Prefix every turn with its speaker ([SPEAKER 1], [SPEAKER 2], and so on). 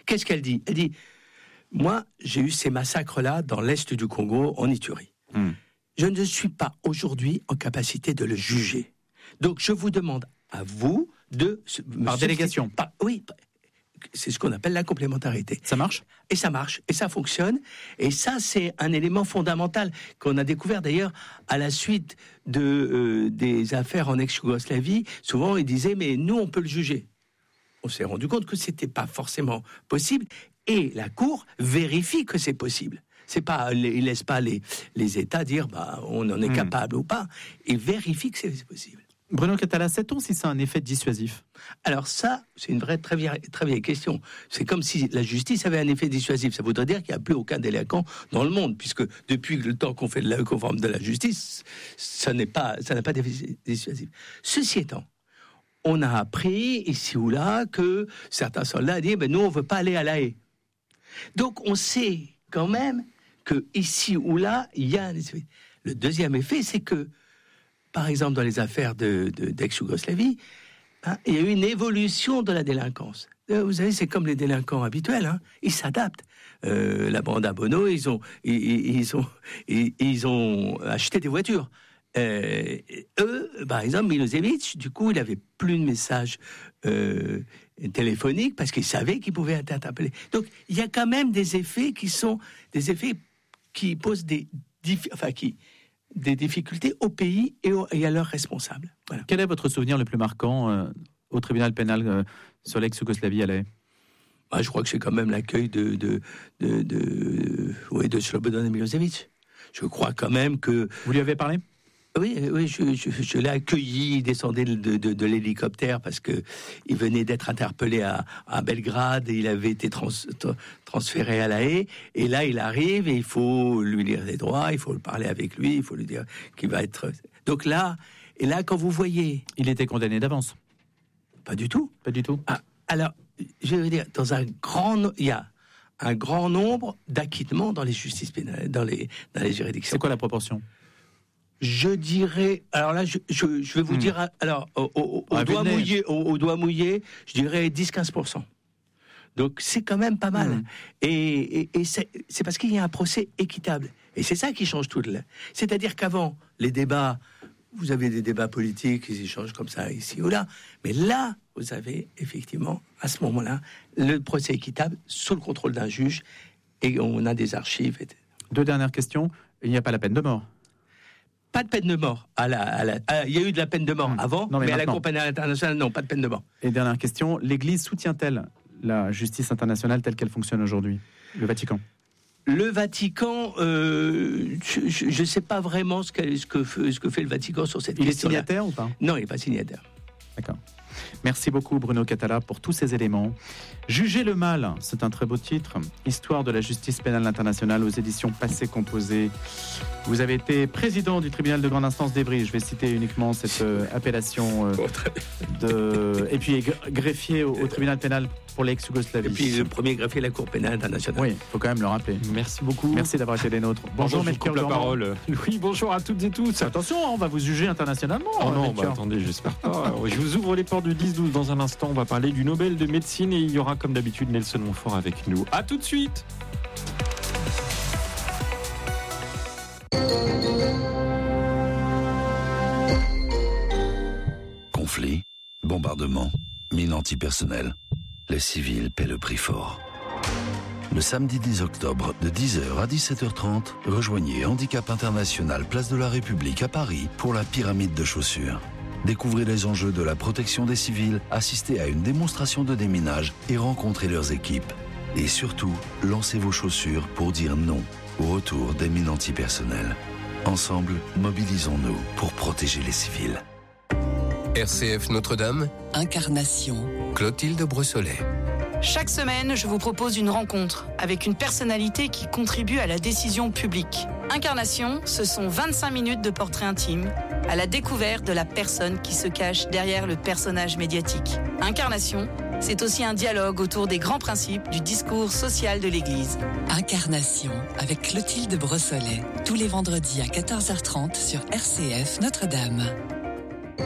[SPEAKER 1] Qu'est-ce qu'elle dit ? Elle dit, moi, j'ai eu ces massacres-là dans l'Est du Congo, en Ituri. Je ne suis pas aujourd'hui en capacité de le juger. Donc, je vous demande à vous de...
[SPEAKER 2] Par délégation.
[SPEAKER 1] Oui, c'est ce qu'on appelle la complémentarité.
[SPEAKER 2] Ça marche ?
[SPEAKER 1] Et ça marche, et ça fonctionne. Et ça, c'est un élément fondamental qu'on a découvert d'ailleurs à la suite des affaires en ex-Yougoslavie. Souvent, ils disaient, mais nous, on peut le juger. On s'est rendu compte que c'était pas forcément possible. Et la Cour vérifie que c'est possible. C'est pas, il laisse pas les États dire, on en est capable ou pas. Et vérifie que c'est possible.
[SPEAKER 2] Bruno Cathala, sait-on si c'est un effet dissuasif ?
[SPEAKER 1] Alors ça, c'est une vraie très vieille question. C'est comme si la justice avait un effet dissuasif. Ça voudrait dire qu'il n'y a plus aucun délinquant dans le monde, puisque depuis le temps qu'on fait qu'on forme de la justice, ça n'a pas d'effet dissuasif. Ceci étant, on a appris ici ou là que certains soldats disent, nous on veut pas aller à La Haye. Donc on sait quand même que ici ou là, il y a un effet. Le deuxième effet, c'est que par exemple, dans les affaires d'ex-Yougoslavie, il y a eu une évolution de la délinquance. Vous savez, c'est comme les délinquants habituels, ils s'adaptent. La bande à Bono, ils ont acheté des voitures. Eux, par exemple, Milosevic, du coup, il avait plus de messages téléphoniques parce qu'il savait qu'il pouvait être interpellé. Donc, il y a quand même des effets qui posent des difficultés au pays et à leurs responsables. Voilà.
[SPEAKER 2] Quel est votre souvenir le plus marquant au tribunal pénal sur l'ex-Yougoslavie à La Haye ?
[SPEAKER 1] Je crois que c'est quand même l'accueil de Slobodan Milosevic. Je crois quand même que...
[SPEAKER 2] Vous lui avez parlé ?
[SPEAKER 1] Oui, je l'ai accueilli, il descendait de l'hélicoptère parce que il venait d'être interpellé à Belgrade et il avait été transféré à La Haye. Et là, il arrive et il faut lui lire les droits, il faut parler avec lui, il faut lui dire qu'il va être... Donc là, quand vous voyez...
[SPEAKER 2] Il était condamné d'avance ?
[SPEAKER 1] Pas du tout.
[SPEAKER 2] Pas du tout.
[SPEAKER 1] Alors, je veux dire, il y a un grand nombre d'acquittements dans les justices pénales, dans les juridictions.
[SPEAKER 2] C'est quoi la proportion ?
[SPEAKER 1] Je dirais, alors là, je vais vous dire, alors, au doigt mouillé, je dirais 10-15%. Donc, c'est quand même pas mal. Et c'est parce qu'il y a un procès équitable. Et c'est ça qui change tout. C'est-à-dire qu'avant, les débats, vous avez des débats politiques, ils échangent comme ça, ici ou là. Mais là, vous avez effectivement, à ce moment-là, le procès équitable sous le contrôle d'un juge. Et on a des archives. Etc.
[SPEAKER 2] 2 dernières questions. Il n'y a pas la peine de mort.
[SPEAKER 1] Pas de peine de mort. Il y a eu de la peine de mort avant, mais à la Cour pénale internationale, non, pas de peine de mort.
[SPEAKER 2] Et dernière question, l'Église soutient-elle la justice internationale telle qu'elle fonctionne aujourd'hui ? Le Vatican ?
[SPEAKER 1] Le Vatican, je ne sais pas vraiment ce que fait le Vatican sur cette question.
[SPEAKER 2] Il est signataire ou pas ?
[SPEAKER 1] Non, il n'est pas signataire.
[SPEAKER 2] D'accord. Merci beaucoup Bruno Cathala pour tous ces éléments. Juger le mal, c'est un très beau titre. Histoire de la justice pénale internationale aux éditions Passé Composé. Vous avez été président du tribunal de grande instance d'Evry. Je vais citer uniquement cette appellation et puis greffier au tribunal pénal pour l'ex-Yougoslavie.
[SPEAKER 1] Et puis le premier greffier de la Cour pénale internationale.
[SPEAKER 2] Oui, il faut quand même le rappeler.
[SPEAKER 3] Merci beaucoup.
[SPEAKER 2] Merci d'avoir été des nôtres.
[SPEAKER 3] Bonjour, je coupe la parole. Oui, bonjour à toutes et tous.
[SPEAKER 2] Attention, on va vous juger internationalement.
[SPEAKER 3] Oh non, attendez, j'espère pas. Je vous ouvre les portes du 10-12 dans un instant. On va parler du Nobel de médecine et il y aura comme d'habitude Nelson Montfort avec nous. À tout de suite.
[SPEAKER 4] Conflits, bombardements, mines antipersonnelles. Les civils paient le prix fort. Le samedi 10 octobre, de 10h à 17h30, rejoignez Handicap International, place de la République à Paris pour la pyramide de chaussures. Découvrez les enjeux de la protection des civils, assistez à une démonstration de déminage et rencontrez leurs équipes. Et surtout, lancez vos chaussures pour dire non au retour des mines antipersonnelles. Ensemble, mobilisons-nous pour protéger les civils.
[SPEAKER 5] RCF Notre-Dame,
[SPEAKER 6] Incarnation.
[SPEAKER 5] Clotilde Brossolet.
[SPEAKER 6] Chaque semaine, je vous propose une rencontre avec une personnalité qui contribue à la décision publique. Incarnation, ce sont 25 minutes de portrait intime, à la découverte de la personne qui se cache derrière le personnage médiatique. Incarnation, c'est aussi un dialogue autour des grands principes du discours social de l'Église.
[SPEAKER 7] Incarnation, avec Clotilde Brossolet, tous les vendredis à 14h30 sur RCF Notre-Dame.